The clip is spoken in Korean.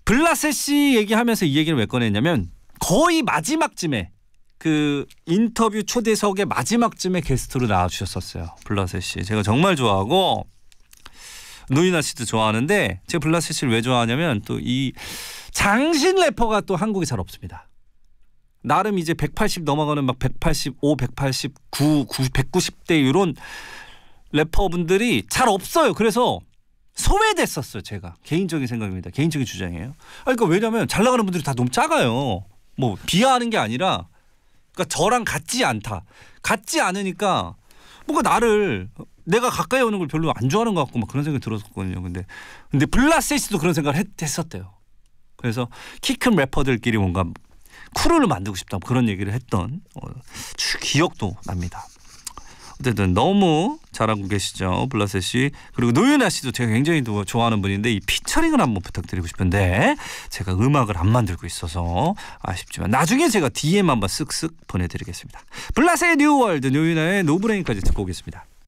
블라세 씨 얘기하면서 이 얘기를 왜 꺼냈냐면 거의 마지막쯤에 그 인터뷰 초대석의 마지막쯤에 게스트로 나와주셨었어요. 블라세 씨 제가 정말 좋아하고 노이나 씨도 좋아하는데 제가 블라세 씨를 왜 좋아하냐면 또 이 장신 래퍼가 또 한국에 잘 없습니다. 나름 이제 180 넘어가는 막 185, 189, 190대 이런 래퍼분들이 잘 없어요. 그래서 소외됐었어요. 제가 개인적인 생각입니다. 개인적인 주장이에요. 그러니까 왜냐하면 잘 나가는 분들이 다 너무 작아요. 뭐 비하하는 게 아니라 그러니까 저랑 같지 않다. 같지 않으니까 뭔가 나를 내가 가까이 오는 걸 별로 안 좋아하는 것 같고 막 그런 생각이 들었거든요. 근데 블라세이스도 그런 생각을 했었대요. 그래서 키 큰 래퍼들끼리 뭔가 크루를 만들고 싶다 그런 얘기를 했던 기억도 납니다. 어쨌든 너무 잘하고 계시죠 블라세 씨. 그리고 노유나 씨도 제가 굉장히 좋아하는 분인데 이 피처링을 한번 부탁드리고 싶은데 제가 음악을 안 만들고 있어서 아쉽지만 나중에 제가 DM 한번 쓱쓱 보내드리겠습니다. 블라세의 뉴월드 노유나의 노브레인까지 듣고 오겠습니다.